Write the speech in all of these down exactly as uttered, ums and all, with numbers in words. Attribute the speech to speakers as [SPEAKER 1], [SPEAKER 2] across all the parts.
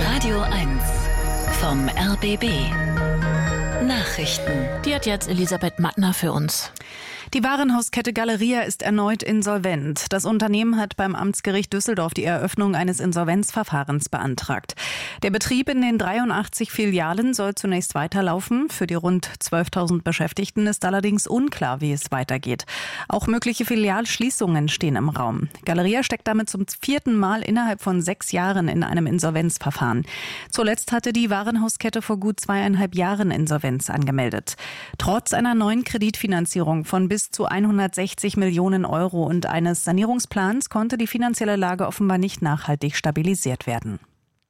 [SPEAKER 1] Radio eins vom R B B. Nachrichten.
[SPEAKER 2] Die hat jetzt Elisabeth Mattner für uns.
[SPEAKER 3] Die Warenhauskette Galeria ist erneut insolvent. Das Unternehmen hat beim Amtsgericht Düsseldorf die Eröffnung eines Insolvenzverfahrens beantragt. Der Betrieb in den dreiundachtzig Filialen soll zunächst weiterlaufen. Für die rund zwölftausend Beschäftigten ist allerdings unklar, wie es weitergeht. Auch mögliche Filialschließungen stehen im Raum. Galeria steckt damit zum vierten Mal innerhalb von sechs Jahren in einem Insolvenzverfahren. Zuletzt hatte die Warenhauskette vor gut zweieinhalb Jahren Insolvenz angemeldet. Trotz einer neuen Kreditfinanzierung von bis Bis zu hundertsechzig Millionen Euro und eines Sanierungsplans konnte die finanzielle Lage offenbar nicht nachhaltig stabilisiert werden.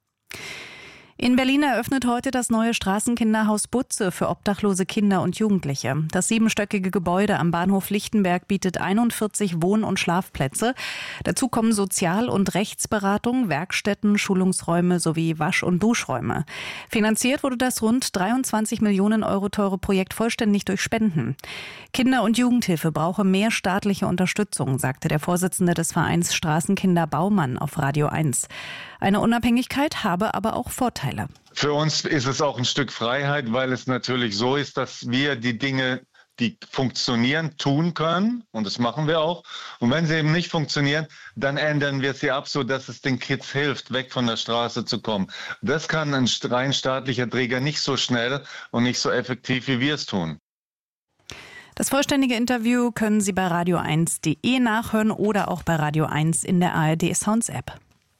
[SPEAKER 3] In Berlin eröffnet heute das neue Straßenkinderhaus Butze für obdachlose Kinder und Jugendliche. Das siebenstöckige Gebäude am Bahnhof Lichtenberg bietet einundvierzig Wohn- und Schlafplätze. Dazu kommen Sozial- und Rechtsberatung, Werkstätten, Schulungsräume sowie Wasch- und Duschräume. Finanziert wurde das rund dreiundzwanzig Millionen Euro teure Projekt vollständig durch Spenden. Kinder- und Jugendhilfe brauche mehr staatliche Unterstützung, sagte der Vorsitzende des Vereins Straßenkinder Baumann auf Radio eins. Eine Unabhängigkeit habe aber auch Vorteile.
[SPEAKER 4] Für uns ist es auch ein Stück Freiheit, weil es natürlich so ist, dass wir die Dinge, die funktionieren, tun können. Und das machen wir auch. Und wenn sie eben nicht funktionieren, dann ändern wir sie ab, sodass es den Kids hilft, weg von der Straße zu kommen. Das kann ein rein staatlicher Träger nicht so schnell und nicht so effektiv, wie wir es tun.
[SPEAKER 3] Das vollständige Interview können Sie bei radio eins punkt de nachhören oder auch bei Radio eins in der A R D Sounds App.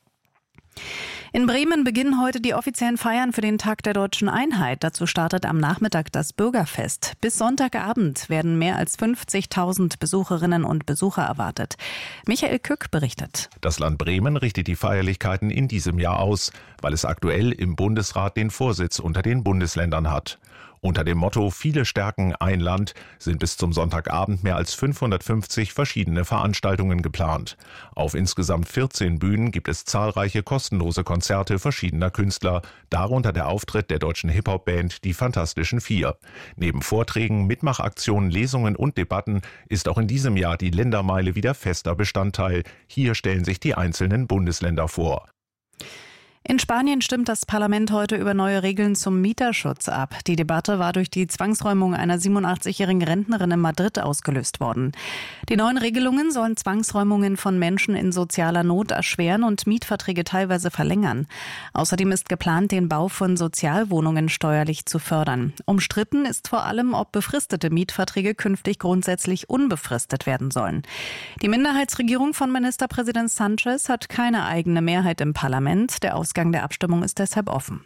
[SPEAKER 3] In Bremen beginnen heute die offiziellen Feiern für den Tag der Deutschen Einheit. Dazu startet am Nachmittag das Bürgerfest. Bis Sonntagabend werden mehr als fünfzigtausend Besucherinnen und Besucher erwartet. Michael Kück berichtet.
[SPEAKER 5] Das Land Bremen richtet die Feierlichkeiten in diesem Jahr aus, weil es aktuell im Bundesrat den Vorsitz unter den Bundesländern hat. Unter dem Motto »Viele stärken ein Land« sind bis zum Sonntagabend mehr als fünfhundertfünfzig verschiedene Veranstaltungen geplant. Auf insgesamt vierzehn Bühnen gibt es zahlreiche kostenlose Konzerte verschiedener Künstler, darunter der Auftritt der deutschen Hip-Hop-Band Die Fantastischen Vier. Neben Vorträgen, Mitmachaktionen, Lesungen und Debatten ist auch in diesem Jahr die Ländermeile wieder fester Bestandteil. Hier stellen sich die einzelnen Bundesländer vor.
[SPEAKER 3] In Spanien stimmt das Parlament heute über neue Regeln zum Mieterschutz ab. Die Debatte war durch die Zwangsräumung einer siebenundachtzigjährigen Rentnerin in Madrid ausgelöst worden. Die neuen Regelungen sollen Zwangsräumungen von Menschen in sozialer Not erschweren und Mietverträge teilweise verlängern. Außerdem ist geplant, den Bau von Sozialwohnungen steuerlich zu fördern. Umstritten ist vor allem, ob befristete Mietverträge künftig grundsätzlich unbefristet werden sollen. Die Minderheitsregierung von Ministerpräsident Sánchez hat keine eigene Mehrheit im Parlament. Der Ausgang der Abstimmung ist deshalb offen.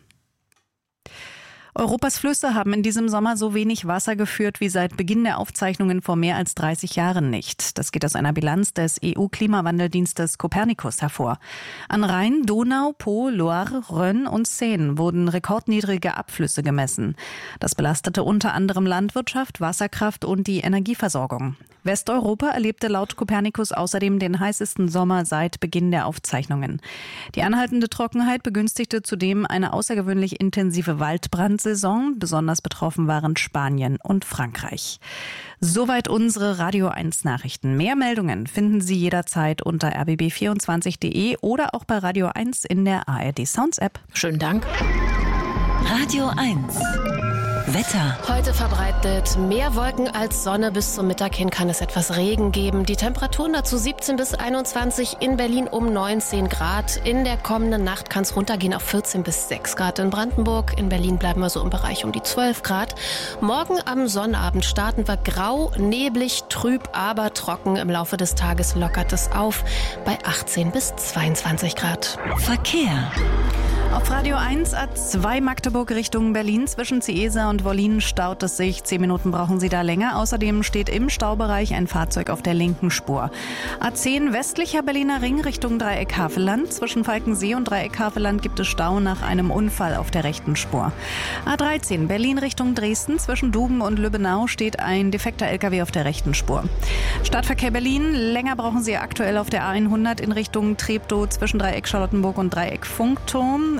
[SPEAKER 3] Europas Flüsse haben in diesem Sommer so wenig Wasser geführt wie seit Beginn der Aufzeichnungen vor mehr als dreißig Jahren nicht. Das geht aus einer Bilanz des E U-Klimawandeldienstes Copernicus hervor. An Rhein, Donau, Po, Loire, Rhön und Seine wurden rekordniedrige Abflüsse gemessen. Das belastete unter anderem Landwirtschaft, Wasserkraft und die Energieversorgung. Westeuropa erlebte laut Copernicus außerdem den heißesten Sommer seit Beginn der Aufzeichnungen. Die anhaltende Trockenheit begünstigte zudem eine außergewöhnlich intensive Waldbrandsaison. Besonders betroffen waren Spanien und Frankreich. Soweit unsere Radio eins Nachrichten. Mehr Meldungen finden Sie jederzeit unter r b b vierundzwanzig punkt de oder auch bei Radio eins in der A R D Sounds App.
[SPEAKER 2] Schönen Dank.
[SPEAKER 1] Radio eins. Wetter.
[SPEAKER 6] Heute verbreitet mehr Wolken als Sonne. Bis zum Mittag hin kann es etwas Regen geben. Die Temperaturen dazu siebzehn bis einundzwanzig, in Berlin um neunzehn Grad. In der kommenden Nacht kann es runtergehen auf vierzehn bis sechs Grad in Brandenburg. In Berlin bleiben wir so im Bereich um die zwölf Grad. Morgen am Sonnabend starten wir grau, neblig, trüb, aber trocken. Im Laufe des Tages lockert es auf bei achtzehn bis zweiundzwanzig Grad.
[SPEAKER 1] Verkehr.
[SPEAKER 3] Auf Radio eins A zwei Magdeburg Richtung Berlin zwischen Ciesa und Wollin staut es sich. Zehn Minuten brauchen Sie da länger. Außerdem steht im Staubereich ein Fahrzeug auf der linken Spur. A zehn westlicher Berliner Ring Richtung Dreieck Havelland. Zwischen Falkensee und Dreieck Havelland gibt es Stau nach einem Unfall auf der rechten Spur. A dreizehn Berlin Richtung Dresden. Zwischen Duben und Lübbenau steht ein defekter L K W auf der rechten Spur. Stadtverkehr Berlin. Länger brauchen Sie aktuell auf der A hundert in Richtung Treptow zwischen Dreieck Charlottenburg und Dreieck Funkturm.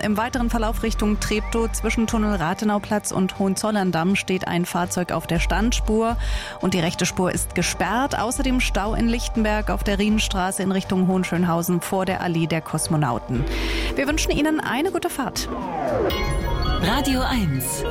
[SPEAKER 3] Im weiteren Verlauf Richtung Treptow zwischen Tunnel Rathenauplatz und Hohenzollern-Damm steht ein Fahrzeug auf der Standspur und die rechte Spur ist gesperrt. Außerdem Stau in Lichtenberg auf der Rienstraße in Richtung Hohenschönhausen vor der Allee der Kosmonauten. Wir wünschen Ihnen eine gute Fahrt.
[SPEAKER 1] Radio eins.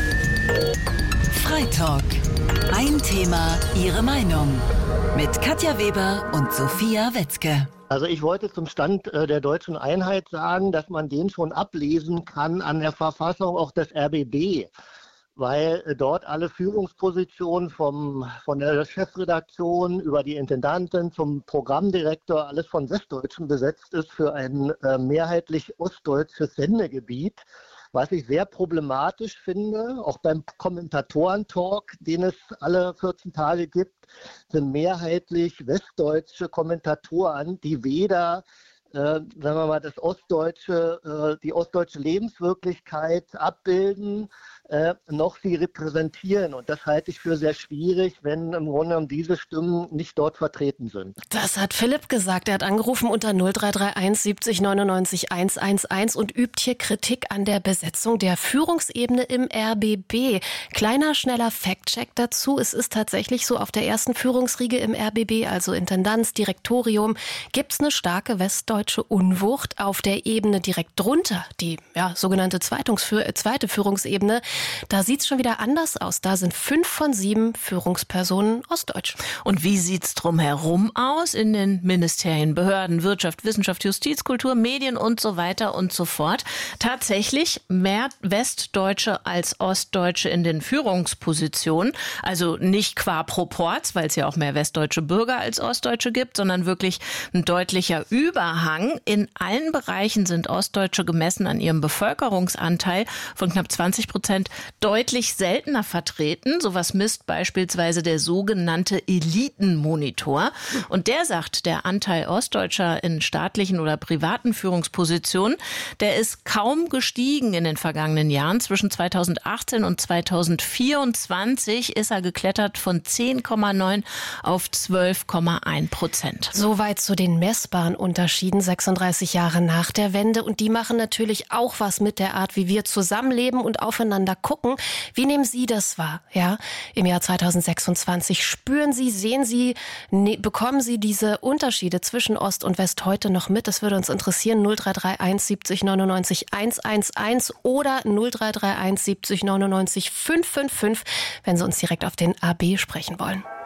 [SPEAKER 1] Freitalk. Ein Thema, Ihre Meinung. Mit Katja Weber und Sophia Wetzke.
[SPEAKER 7] Also ich wollte zum Stand äh, der deutschen Einheit sagen, dass man den schon ablesen kann an der Verfassung auch des R B B, weil äh, dort alle Führungspositionen vom, von der Chefredaktion über die Intendantin zum Programmdirektor alles von Westdeutschen besetzt ist für ein äh, mehrheitlich ostdeutsches Sendegebiet. Was ich sehr problematisch finde, auch beim Kommentatorentalk, den es alle vierzehn Tage gibt, sind mehrheitlich westdeutsche Kommentatoren, die weder äh, sagen wir mal, das ostdeutsche, äh, die ostdeutsche Lebenswirklichkeit abbilden, äh, noch sie repräsentieren. Und das halte ich für sehr schwierig, wenn im Grunde genommen diese Stimmen nicht dort vertreten sind.
[SPEAKER 6] Das hat Philipp gesagt. Er hat angerufen unter null drei drei eins siebzig neunundneunzig hundertelf und übt hier Kritik an der Besetzung der Führungsebene im R B B. Kleiner, schneller Fact-Check dazu. Es ist tatsächlich so, auf der ersten Führungsriege im R B B, also Intendanz, Direktorium, gibt es eine starke westdeutsche Unwucht. Auf der Ebene direkt drunter, die ja, sogenannte Zweitungsführ- zweite Führungsebene, da sieht es schon wieder anders aus. Da sind fünf von sieben Führungspersonen ostdeutsch.
[SPEAKER 2] Und wie sieht's drumherum aus in den Ministerien, Behörden, Wirtschaft, Wissenschaft, Justiz, Kultur, Medien und so weiter und so fort? Tatsächlich mehr Westdeutsche als Ostdeutsche in den Führungspositionen. Also nicht qua Proporz, weil es ja auch mehr westdeutsche Bürger als Ostdeutsche gibt, sondern wirklich ein deutlicher Überhang. In allen Bereichen sind Ostdeutsche gemessen an ihrem Bevölkerungsanteil von knapp zwanzig Prozent deutlich seltener vertreten. Sowas misst beispielsweise der sogenannte Elitenmonitor. Und der sagt, der Anteil Ostdeutscher in staatlichen oder privaten Führungspositionen, der ist kaum gestiegen in den vergangenen Jahren. Zwischen zweitausendachtzehn und zweitausendvierundzwanzig ist er geklettert von zehn Komma neun auf zwölf Komma eins Prozent.
[SPEAKER 6] Soweit zu den messbaren Unterschieden sechsunddreißig Jahre nach der Wende. Und die machen natürlich auch was mit der Art, wie wir zusammenleben und aufeinander gucken. Wie nehmen Sie das wahr? Ja, im Jahr zweitausendsechsundzwanzig spüren Sie, sehen Sie, ne, bekommen Sie diese Unterschiede zwischen Ost und West heute noch mit? Das würde uns interessieren. null drei drei eins siebzig neunundneunzig hundertelf oder null drei drei eins siebzig neunundneunzig fünfhundertfünfundfünfzig, wenn Sie uns direkt auf den A B sprechen wollen.